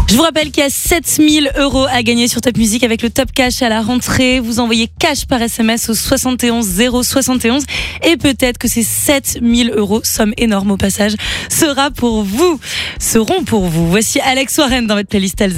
Je vous rappelle qu'il y a 7000 € à gagner sur Top Music avec le Top Cash à la rentrée. Vous envoyez cash par SMS au 71 071 et peut-être que ces 7000 €, somme énorme au passage, seront pour vous. Voici Alex Warren dans votre playlist Elsa.